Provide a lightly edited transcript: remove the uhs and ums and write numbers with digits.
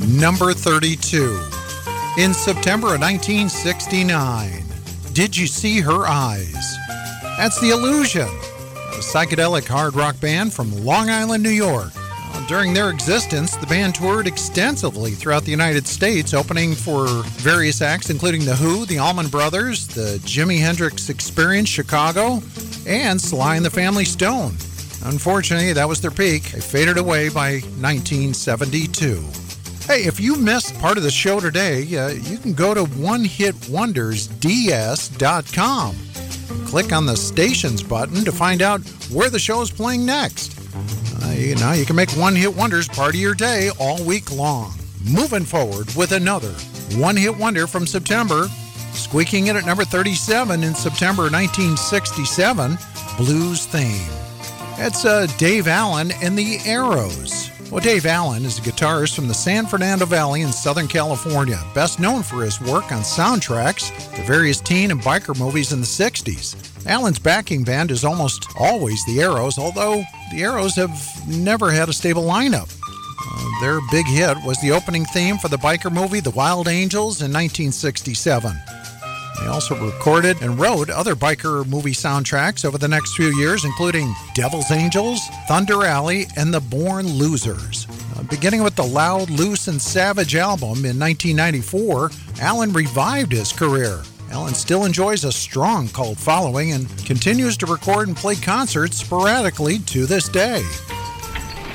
Number 32. In September of 1969, Did You See Her Eyes? That's The Illusion, a psychedelic hard rock band from Long Island, New York. During their existence, the band toured extensively throughout the United States, opening for various acts including The Who, the Allman Brothers, the Jimi Hendrix Experience Chicago, and Sly and the Family Stone. Unfortunately, that was their peak. They faded away by 1972. Hey, if you missed part of the show today, you can go to onehitwondersds.com. Click on the Stations button to find out where the show is playing next. You can make One Hit Wonders part of your day all week long. Moving forward with another One Hit Wonder from September, squeaking in at number 37 in September 1967, Blues Theme. It's Dave Allen and the Arrows. Well, Dave Allen is a guitarist from the San Fernando Valley in Southern California, best known for his work on soundtracks to various teen and biker movies in the 60s. Allen's backing band is almost always the Arrows, although the Arrows have never had a stable lineup. Their big hit was the opening theme for the biker movie The Wild Angels in 1967. They also recorded and wrote other biker movie soundtracks over the next few years, including Devil's Angels, Thunder Alley, and The Born Losers. Beginning with the Loud, Loose, and Savage album in 1994, Allen revived his career. Allen still enjoys a strong cult following and continues to record and play concerts sporadically to this day.